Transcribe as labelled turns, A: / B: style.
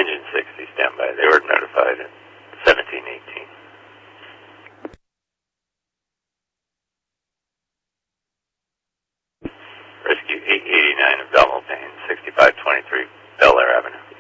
A: Engine 60, stand by. They were notified at 1718. Rescue 889 of Belmont Payne, 6523 Bel Air Avenue.